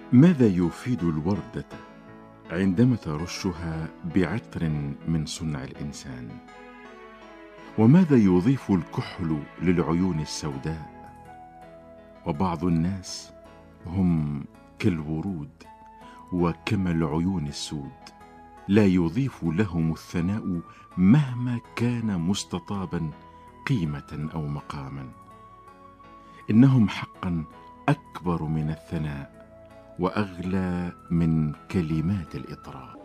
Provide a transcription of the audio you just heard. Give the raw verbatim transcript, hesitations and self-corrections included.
ماذا يفيد الوردة عندما ترشها بعطر من صنع الإنسان؟ وماذا يضيف الكحل للعيون السوداء؟ وبعض الناس هم كالورود وكما العيون السود، لا يضيف لهم الثناء مهما كان مستطابا قيمة أو مقاما. إنهم حقا أكبر من الثناء وأغلى من كلمات الإطراء.